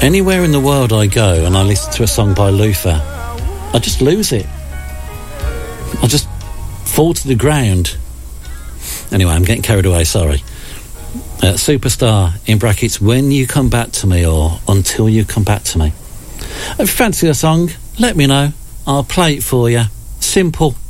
Anywhere in the world I go and I listen to a song by Luther, I just lose it. I just fall to the ground. Anyway, I'm getting carried away, sorry. Superstar, in brackets, When You Come Back to Me, or Until You Come Back to Me. If you fancy a song, let me know. I'll play it for you. Simple.